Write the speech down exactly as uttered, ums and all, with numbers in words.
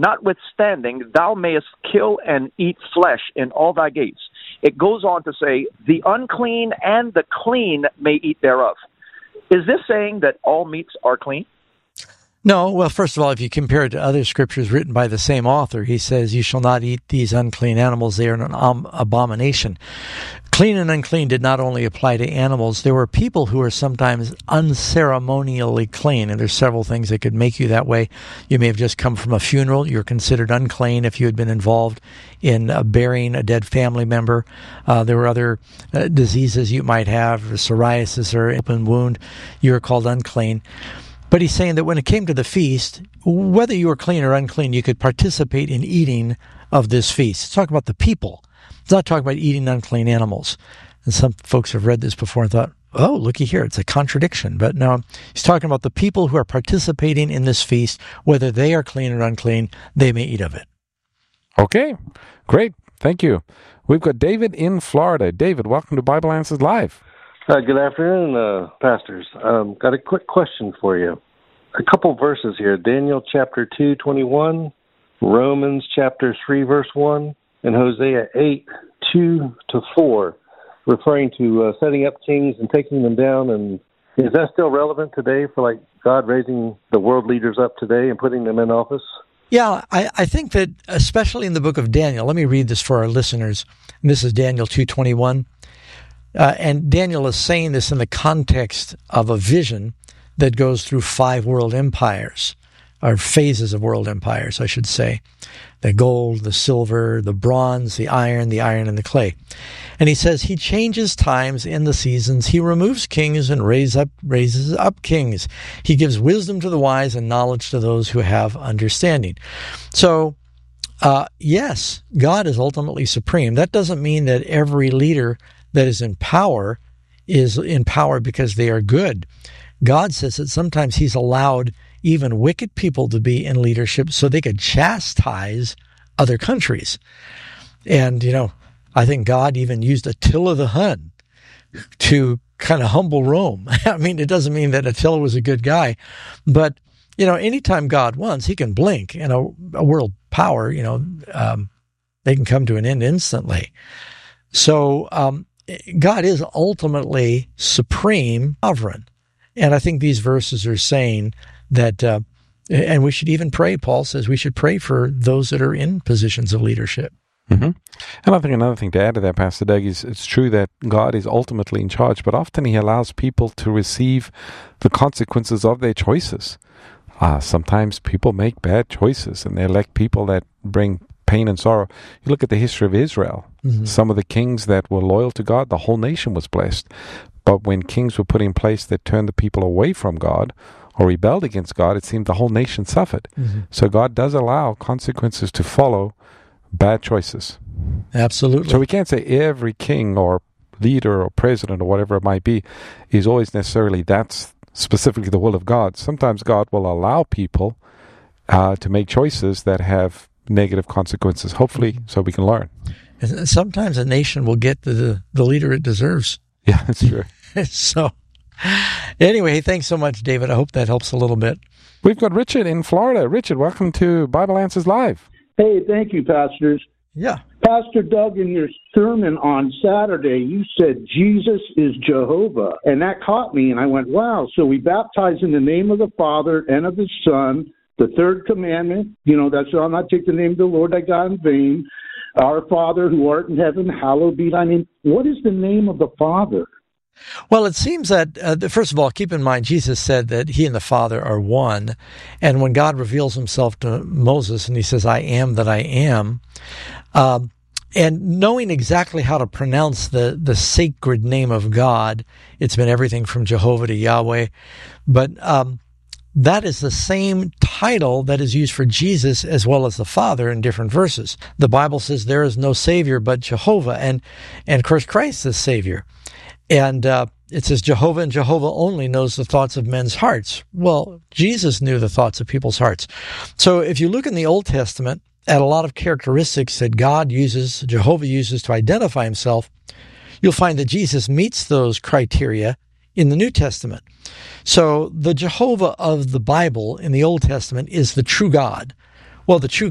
notwithstanding, thou mayest kill and eat flesh in all thy gates. It goes on to say, the unclean and the clean may eat thereof. Is this saying that all meats are clean? No. Well, first of all, if you compare it to other scriptures written by the same author, he says, you shall not eat these unclean animals. They are an um, abomination. Clean and unclean did not only apply to animals. There were people who were sometimes unceremonially clean, and there's several things that could make you that way. You may have just come from a funeral. You're considered unclean if you had been involved in uh, burying a dead family member. Uh, there were other uh, diseases you might have, psoriasis or open wound. You were called unclean. But he's saying that when it came to the feast, whether you were clean or unclean, you could participate in eating of this feast. It's talking about the people. It's not talking about eating unclean animals. And some folks have read this before and thought, oh, looky here, it's a contradiction. But no, he's talking about the people who are participating in this feast, whether they are clean or unclean, they may eat of it. Okay, great. Thank you. We've got David in Florida. David, welcome to Bible Answers Live. Uh, good afternoon, uh, pastors. Um, got a quick question for you. A couple verses here. Daniel chapter two, twenty-one, Romans chapter three, verse one, and Hosea eight, two to four, referring to uh, setting up kings and taking them down. And is that still relevant today for like God raising the world leaders up today and putting them in office? Yeah, I, I think that especially in the book of Daniel, let me read this for our listeners. And this is Daniel two twenty-one. Uh, and Daniel is saying this in the context of a vision that goes through five world empires, or phases of world empires, I should say. The gold, the silver, the bronze, the iron, the iron, and the clay. And he says he changes times in the seasons. He removes kings and raise up, raises up kings. He gives wisdom to the wise and knowledge to those who have understanding. So, uh, yes, God is ultimately supreme. That doesn't mean that every leader that is in power is in power because they are good. God says that sometimes he's allowed even wicked people to be in leadership so they could chastise other countries. And, you know, I think God even used Attila the Hun to kind of humble Rome. I mean, it doesn't mean that Attila was a good guy, but, you know, anytime God wants, he can blink, and a, a world power, you know, um, they can come to an end instantly. So, um, God is ultimately supreme, sovereign. And I think these verses are saying that, uh, and we should even pray, Paul says we should pray for those that are in positions of leadership. Mm-hmm. And I think another thing to add to that, Pastor Doug, is it's true that God is ultimately in charge, but often he allows people to receive the consequences of their choices. Uh, sometimes people make bad choices, and they elect people that bring pain and sorrow. You look at the history of Israel. Mm-hmm. Some of the kings that were loyal to God, the whole nation was blessed. But when kings were put in place that turned the people away from God or rebelled against God, it seemed the whole nation suffered. Mm-hmm. So God does allow consequences to follow bad choices. Absolutely. So we can't say every king or leader or president or whatever it might be is always necessarily that's specifically the will of God. Sometimes God will allow people uh, to make choices that have negative consequences, hopefully, so we can learn. And sometimes a nation will get the the leader it deserves. Yeah, that's true. So, anyway, thanks so much, David. I hope that helps a little bit. We've got Richard in Florida. Richard, welcome to Bible Answers Live. Hey, thank you, pastors. Yeah. Pastor Doug, in your sermon on Saturday, you said Jesus is Jehovah, and that caught me, and I went, wow, so we baptize in the name of the Father and of the Son. The third commandment, you know, that shall not take the name of the Lord thy God in vain. Our Father who art in heaven, hallowed be thy name. What is the name of the Father? Well, it seems that, uh, first of all, keep in mind, Jesus said that he and the Father are one. And when God reveals himself to Moses and he says, I am that I am, um, and knowing exactly how to pronounce the, the sacred name of God, it's been everything from Jehovah to Yahweh. But um, that is the same title that is used for Jesus as well as the Father in different verses. The Bible says there is no Savior but Jehovah, and, and of course Christ is Savior. And uh, it says Jehovah and Jehovah only knows the thoughts of men's hearts. Well, Jesus knew the thoughts of people's hearts. So if you look in the Old Testament at a lot of characteristics that God uses, Jehovah uses to identify himself, you'll find that Jesus meets those criteria in the New Testament. So the Jehovah of the Bible in the Old Testament is the true God. Well, the true